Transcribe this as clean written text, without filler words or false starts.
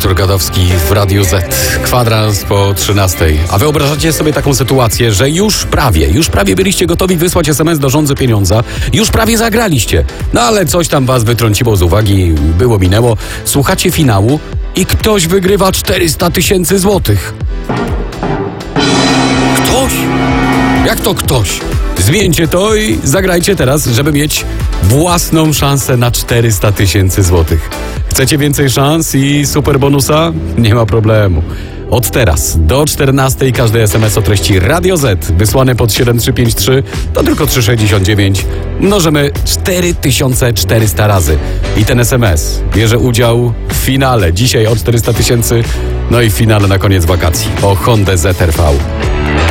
Artur Gadowski w Radiu Z. Kwadrans po 13. A wyobrażacie sobie taką sytuację, że już prawie byliście gotowi wysłać SMS do rządzy pieniądza, już prawie zagraliście. No ale coś tam was wytrąciło z uwagi, minęło. Słuchacie finału i ktoś wygrywa 400 000 złotych. Ktoś? Jak to ktoś? Zmieńcie to i zagrajcie teraz, żeby mieć własną szansę na 400 000 złotych. Chcecie więcej szans i super bonusa? Nie ma problemu. Od teraz do 14 każdy SMS o treści Radio Z wysłany pod 7353 to tylko 3,69. Mnożymy 4400 razy. I ten SMS bierze udział w finale. Dzisiaj o 400 000, no i w finale na koniec wakacji o Hondę ZR-V.